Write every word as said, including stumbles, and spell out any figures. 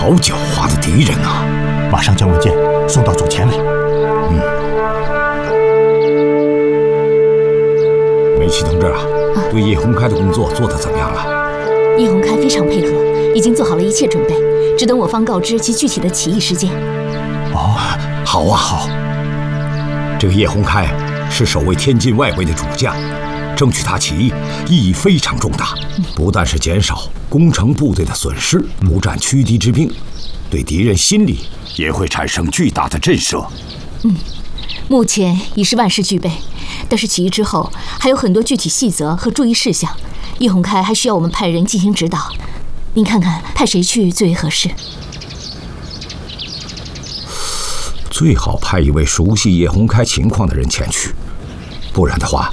好狡猾的敌人啊！ 马上将文件送到总前来。 嗯。梅琦同志啊，啊对叶洪开的工作做得怎么样了？ 叶洪开非常配合，已经做好了一切准备，只等我方告知其具体的起义事件。 哦，好啊，好。这个叶洪开是守卫天津外围的主将，争取他起义意义非常重大，不但是减少攻城部队的损失，不占驱敌之兵，对敌人心理也会产生巨大的震慑。 嗯，目前已是万事俱备，但是起义之后还有很多具体细则和注意事项，叶洪开还需要我们派人进行指导。您看看派谁去最为合适？ 最好派一位熟悉叶洪开情况的人前去，不然的话，